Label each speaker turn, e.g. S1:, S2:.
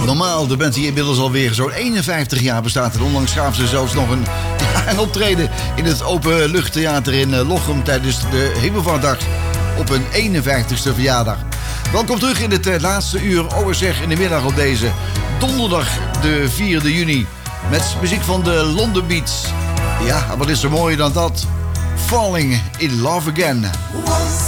S1: Normaal, de band die inmiddels alweer zo'n 51 jaar bestaat. En onlangs gaven ze zelfs nog een optreden in het Openluchttheater in Lochem tijdens de Hemelvaartdag op hun 51ste verjaardag. Welkom terug in het laatste uur OSR in de middag op deze donderdag de 4e juni. Met muziek van de London Beats. Ja, wat is er mooier dan dat? Falling in Love Again.